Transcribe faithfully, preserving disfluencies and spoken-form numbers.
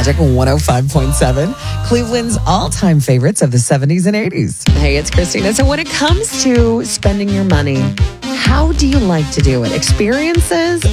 Magic one oh five point seven, Cleveland's all-time favorites of the seventies and eighties. Hey, it's Christina. So when it comes to spending your money, how do you like to do it? Experiences